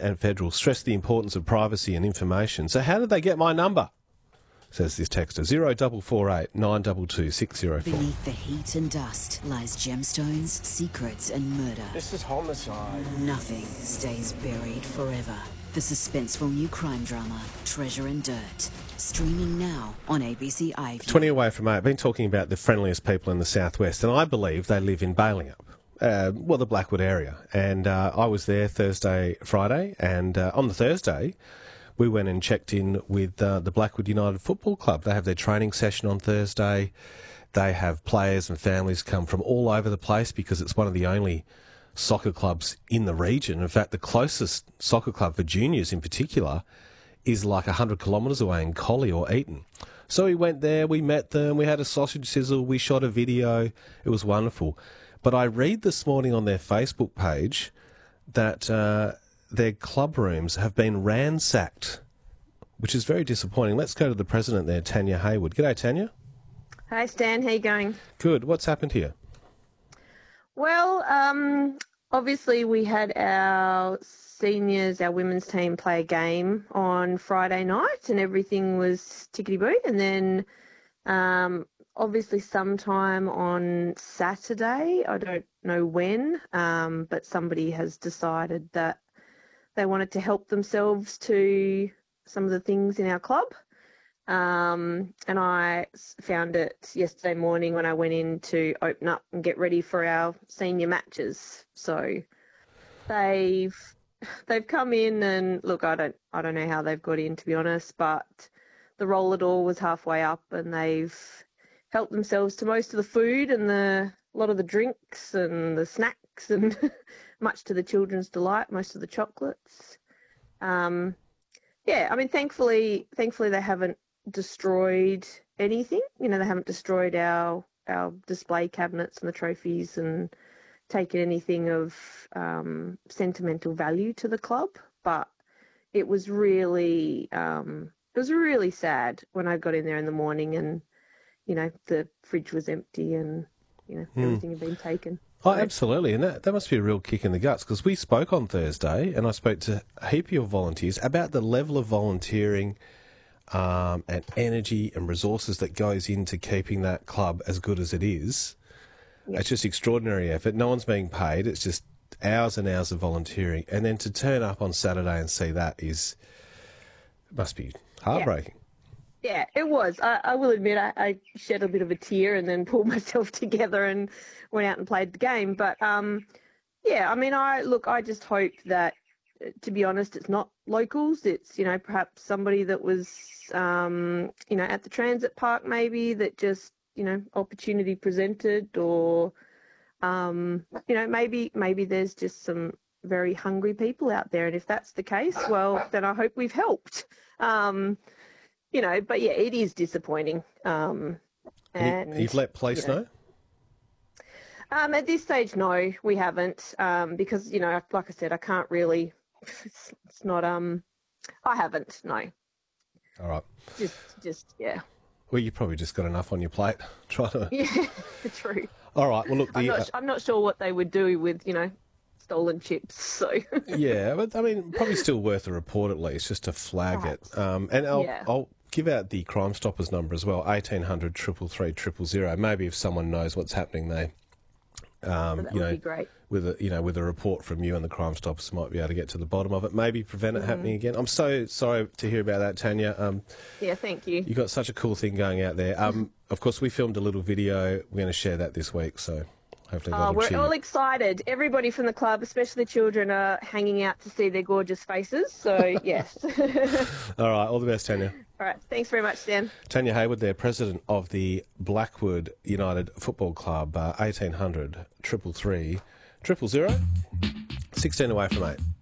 and federal stress the importance of privacy and information. So how did they get my number? Says this texter, 0448 922 604. Beneath the heat and dust lies gemstones, secrets and murder. This is homicide. Nothing stays buried forever. The suspenseful new crime drama, Treasure and Dirt. Streaming now on ABC iView. 20 away from 8. I've been talking about the friendliest people in the southwest, and I believe they live in Balingup. The Blackwood area. And I was there Thursday, Friday, and on the Thursday, we went and checked in with the Blackwood United Football Club. They have their training session on Thursday. They have players and families come from all over the place because it's one of the only soccer clubs in the region. In fact, the closest soccer club for juniors in particular is like 100 kilometres away in Collie or Eton. So we went there, we met them, we had a sausage sizzle, we shot a video. It was wonderful. But I read this morning on their Facebook page that their club rooms have been ransacked, which is very disappointing. Let's go to the president there, Tanya Hayward. G'day, Tanya. Hi, Stan. How you going? Good. What's happened here? Well, obviously we had our seniors, our women's team, play a game on Friday night and everything was tickety-boo. And then obviously sometime on Saturday, I don't know when, but somebody has decided that they wanted to help themselves to some of the things in our club. And I found it yesterday morning when I went in to open up and get ready for our senior matches. So they've come in and look, I don't know how they've got in, to be honest, but the roller door was halfway up and they've helped themselves to most of the food and a lot of the drinks and the snacks and much to the children's delight, most of the chocolates. Yeah, I mean, thankfully they haven't destroyed anything. You know, they haven't destroyed our display cabinets and the trophies and taken anything of sentimental value to the club. But it was really sad when I got in there in the morning and, you know, the fridge was empty and, you know, everything had been taken. Oh, absolutely. And that must be a real kick in the guts because we spoke on Thursday and I spoke to a heap of your volunteers about the level of volunteering and energy and resources that goes into keeping that club as good as it is. Yep. It's just extraordinary effort. No one's being paid. It's just hours and hours of volunteering. And then to turn up on Saturday and see that must be heartbreaking. Yeah, it was. I will admit I shed a bit of a tear and then pulled myself together and went out and played the game. But, yeah, I mean, I just hope that, to be honest, it's not locals. It's, you know, perhaps somebody that was, you know, at the transit park maybe that just, you know, opportunity presented or, you know, maybe there's just some very hungry people out there. And if that's the case, well, then I hope we've helped. You know, but yeah, it is disappointing. And you've let police know? At this stage, no, we haven't. Because, you know, like I said, I can't really, it's not, I haven't, no. All right. Just, yeah. Well, you probably just got enough on your plate. Yeah, true. All right, well, look. I'm not sure what they would do with, you know, stolen chips, so. Yeah, but I mean, probably still worth a report at least, just to flag it. And I'll give out the Crime Stoppers number as well, 1800 333 000. Maybe if someone knows what's happening, they, that would be great. With a report from you and the Crime Stoppers, might be able to get to the bottom of it. Maybe prevent it happening again. I'm so sorry to hear about that, Tanya. Yeah, thank you. You got such a cool thing going out there. Of course, we filmed a little video. We're going to share that this week, so. We're all excited. Everybody from the club, especially the children, are hanging out to see their gorgeous faces. So, yes. All right. All the best, Tanya. All right. Thanks very much, Dan. Tanya Hayward there, president of the Blackwood United Football Club, 1800 333 000. 16 away from 8.